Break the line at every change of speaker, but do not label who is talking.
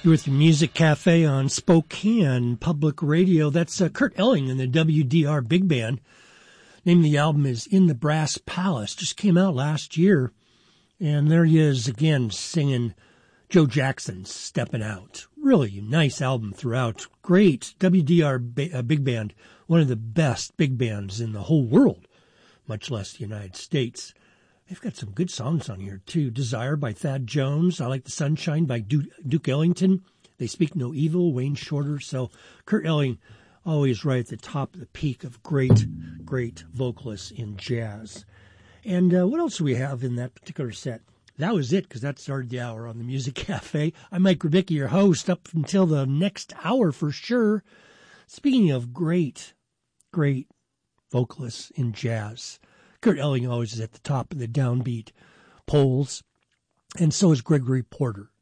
You're with your Music Cafe on Spokane Public Radio. That's Kurt Elling and the WDR Big Band. Name of the album is In the Brass Palace. Just came out last year. And there he is again singing Joe Jackson's Steppin' Out. Really nice album throughout. Great WDR Big Band. One of the best big bands in the whole world, much less the United States. They've got some good songs on here, too. Desire by Thad Jones. I Like the Sunshine by Duke Ellington. They Speak No Evil, Wayne Shorter. So Kurt Elling, always right at the top of the peak of great vocalists in jazz. And what else do we have in that particular set? That was it, because that started the hour on the Music Cafe. I'm Mike Rubicki, your host, up until the next hour for sure. Speaking of great vocalists in jazz, Kurt Elling always is at the top of the downbeat polls, and so is Gregory Porter.